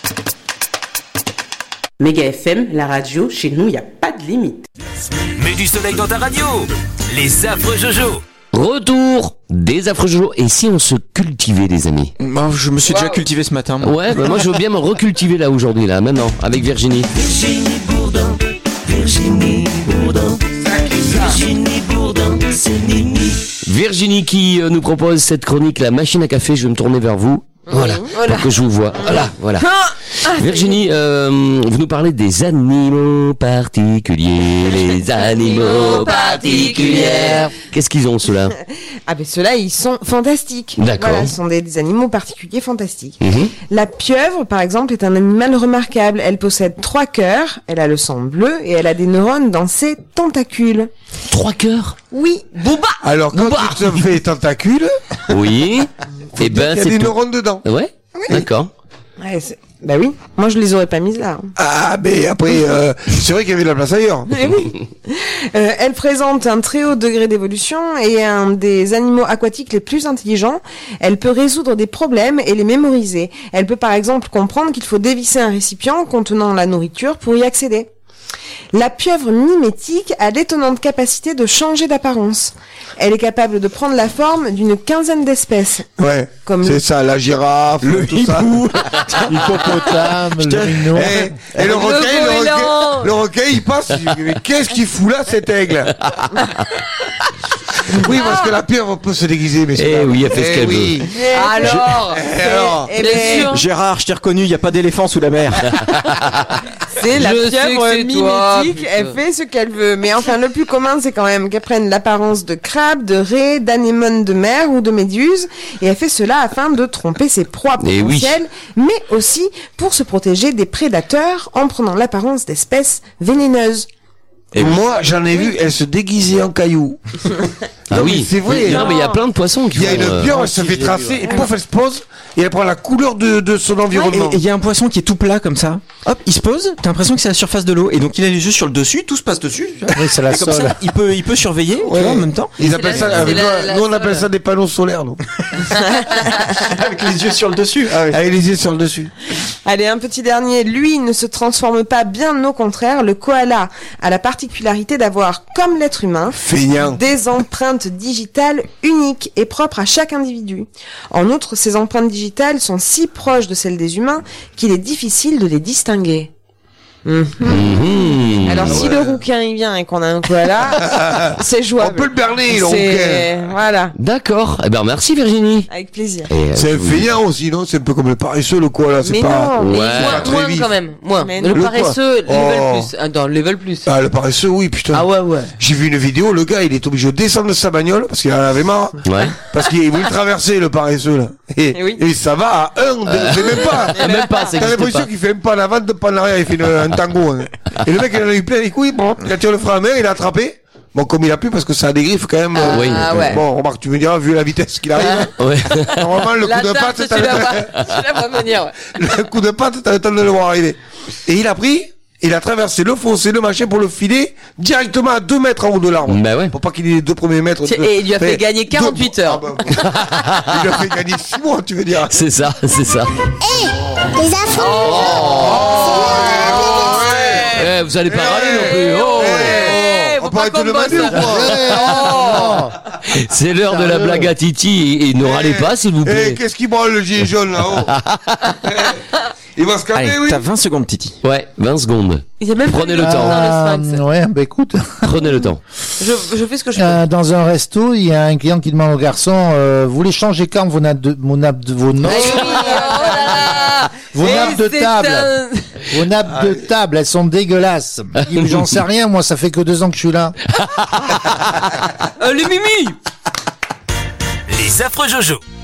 Méga FM, la radio, chez nous, il n'y a pas de limite. Mets du soleil dans ta radio. Les affreux Jojo. Retour des affreux Jojo. Et si on se cultivait, les amis? Je me suis déjà cultivé ce matin. Moi. Ouais, moi je veux bien me recultiver là aujourd'hui, là, maintenant, avec Virginie. Virginie Bourdon, Virginie Bourdon, Virginie Bourdon, c'est Mimi. Virginie qui nous propose cette chronique, la machine à café. Je vais me tourner vers vous. Voilà, pour que je vous vois. Voilà. Virginie, vous nous parlez des animaux particuliers, les animaux particuliers. Qu'est-ce qu'ils ont, ceux-là? Ah ben ceux-là, ils sont fantastiques. D'accord. Voilà, ce sont des animaux particuliers fantastiques. La pieuvre, par exemple, est un animal remarquable. Elle possède 3 cœurs, elle a le sang bleu et elle a des neurones dans ses tentacules. 3 cœurs? Oui. Booba. Alors, quand tu te fais tentacules, oui. Et ben, il y a c'est des tout. neurones dedans. Ouais. D'accord. Ouais, bah oui. Moi, je les aurais pas mises là. Ah, mais après, c'est vrai qu'il y avait de la place ailleurs. Eh oui. Elle présente un très haut degré d'évolution et est un des animaux aquatiques les plus intelligents. Elle peut résoudre des problèmes et les mémoriser. Elle peut par exemple comprendre qu'il faut dévisser un récipient contenant la nourriture pour y accéder. La pieuvre mimétique a l'étonnante capacité de changer d'apparence. Elle est capable de prendre la forme d'une 15aine d'espèces. Ouais, comme c'est ça, la girafe, le tout ça. L'hippopotame, le rhino. Et le requin, il passe, il dit, mais qu'est-ce qu'il fout là, cet aigle? Oui, parce que la pieuvre peut se déguiser, mais c'est oui, elle fait ce qu'elle veut. Alors, Gérard, je t'ai reconnu, il n'y a pas d'éléphant sous la mer. c'est la Je sais pieuvre que c'est toi, mimétique, elle fait ce qu'elle veut. Mais enfin, le plus commun, c'est quand même qu'elle prenne l'apparence de crabe, de raie, d'anémone de mer ou de méduse. Et elle fait cela afin de tromper ses proies potentielles, mais aussi pour se protéger des prédateurs en prenant l'apparence d'espèces vénéneuses. Et moi, j'en ai vu, elle se déguisait en caillou. Ah Non, oui, mais c'est vrai. Non, mais il y a plein de poissons qui Il y a font, une pieuvre, elle se fait tracer, et pouf, elle se pose, et elle prend la couleur de son environnement. Et il y a un poisson qui est tout plat comme ça. Hop, il se pose, t'as l'impression que c'est la surface de l'eau. Et donc il a les yeux sur le dessus, tout se passe dessus. Oui, c'est la Et comme seule. ça, il peut surveiller tu vois, en même temps. Ils appellent ça, nous on appelle ça des panneaux solaires, nous. Avec les yeux sur le dessus. Ah oui. Avec les yeux sur le dessus. Allez, un petit dernier. Lui ne se transforme pas, bien au contraire. Le koala a la particularité d'avoir, comme l'être humain, Feignant. des empreintes digitales uniques et propres à chaque individu. En outre, ces empreintes digitales sont si proches de celles des humains qu'il est difficile de les distinguer. Alors si le rouquin il vient et qu'on a un koala, c'est jouable. On peut le berner, le rouquin. Voilà. D'accord. Eh ben, merci Virginie. Avec plaisir. C'est un feignant aussi, non? C'est un peu comme le paresseux, le koala, c'est Mais pas... non, Ouais. très Moins vif. quand même, moins. Mais Le non. paresseux, Le quoi level plus. Dans le level plus. Ah, le paresseux, oui, putain. Ah ouais. J'ai vu une vidéo, le gars, il est obligé de descendre de sa bagnole, parce qu'il en avait marre. Ouais. Parce qu'il voulait traverser, le paresseux, là. Et ça va à c'est même pas. Même pas, c'est T'as l'impression qu'il fait même pas en avant, de pas en arrière, il fait un tango. Hein. Et le mec, il en a eu plein les couilles, bon, il a tiré le frein à main, il a attrapé. Bon, comme il a pu, parce que ça a des griffes quand même. oui. Ouais. Bon, remarque, tu me diras, vu la vitesse qu'il arrive. Ouais. Normalement, le coup de patte, tu la vois venir, ouais. le coup de patte, t'as le temps de le voir arriver. Et il a pris, il a traversé le fossé, le machin pour le filer directement à 2 mètres en haut de l'arbre. Bah ouais. Pour pas qu'il ait les 2 premiers mètres. Et il lui a fait gagner 48 heures. Il lui a fait gagner 6 mois, tu veux dire. C'est ça. Les affreux. Vous allez pas râler non plus. On peut arrêter de demander ou quoi? C'est l'heure de la blague à Titi et ne râlez pas s'il vous plaît. Qu'est-ce qui branle le gilet jaune là-haut? Il va se calmer, Allez, oui. t'as 20 secondes, Titi. Ouais, 20 secondes. Il y a même Prenez pas le temps. dans le Sphinx. Ouais, bah écoute. Prenez le temps. Je fais ce que je peux. Dans un resto, il y a un client qui demande au garçon, vous voulez changer quand vos nappes de table. Vos nappes de table, elles sont dégueulasses. Il dit, j'en sais rien, moi, ça fait que 2 ans que je suis là. Les Mimi. Les affreux Jojo.